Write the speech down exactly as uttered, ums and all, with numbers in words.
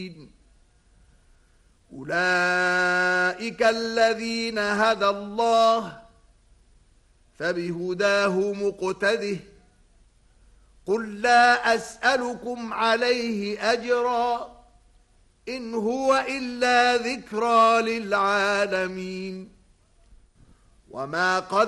مبين. أولئك الذين هدى الله فبهداه مقتده. قل لا أسألكم عليه أجرا إن هو إلا ذكرى للعالمين. وما قد